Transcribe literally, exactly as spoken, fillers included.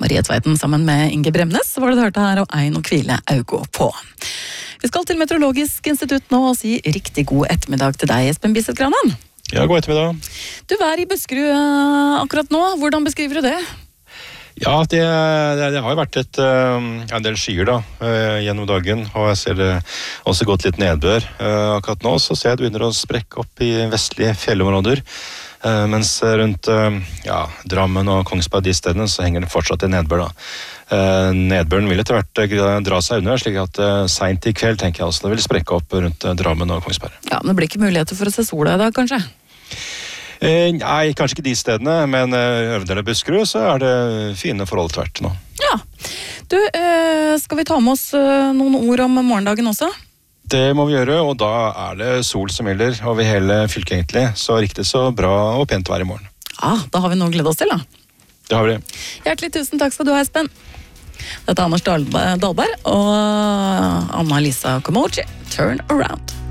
Marie Tveiten sammen med Inge Bremnes, var det du hørte her, og Ein og Kvile Augo på. Vi skal til Meteorologisk institutt nå og si riktig god ettermiddag til deg, Espen Bisset Granen. Ja, god ettermiddag. Du er i Buskerud uh, akkurat nå, hvordan beskriver du det? Ja, det, det, det har jo vært et, uh, en del skyer da, uh, gjennom dagen, og jeg ser uh, også gått litt nedbør. Uh, akkurat nå så ser jeg det begynner å sprekke opp i vestlige fjellområder, uh, mens rundt uh, ja, Drammen og Kongsberg, de stedene, så henger det fortsatt i nedbør da. Uh, nedbøren vil etter hvert uh, dra seg under, slik at uh, sent i kveld tenker jeg også det vil sprekke opp rundt uh, Drammen og Kongsberg. Ja, men det blir ikke muligheter for å se sola i dag, kanskje? Eh, nei, kanskje ikke de stedene, men eh, Øvredal og Buskerud så er det fine forhold tvert nå. Ja, du, eh, skal vi ta med oss eh, noen ord om morgendagen også? Det må vi gjøre, og da er det sol som gjelder over hele fylket egentlig, så riktig så bra og pent vær i morgen. Ja, da har vi noe å glede oss til da. Det har vi. Hjertelig tusen takk skal du ha, Espen. Dette er Anders Dahlberg og Anna-Lisa Komochi, Turn Around.